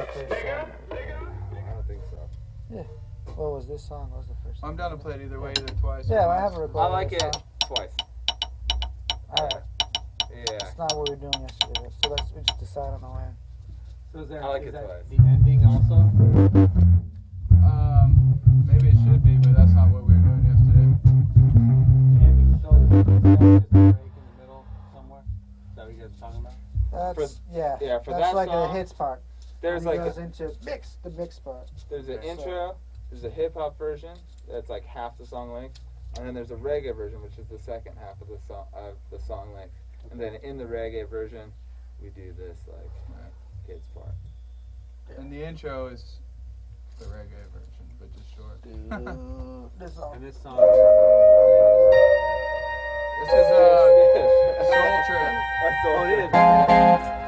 the first song. I don't think so. Yeah. What was this song? What was the first song? I'm down to play it either way, either twice. Yeah, or I once. have a recording. I like of the it song. twice. Alright. Yeah. That's not what we were doing yesterday. So we just decide on the way. So is there, I like is it that twice. the ending also? Maybe it should be, but that's not what we were doing yesterday. The ending, so is that just a break in the middle somewhere? Is that what you guys are talking about? That's For that's that like song, a hits part. There's When he like goes into the mix part. there's an So- intro, there's a hip hop version that's like half the song length, and then there's a reggae version which is the second half of the song length. And then in the reggae version, we do this like hits part. And the intro is the reggae version, but just short. This song. And this song. This is Soul Trip. That's all Oh, it is.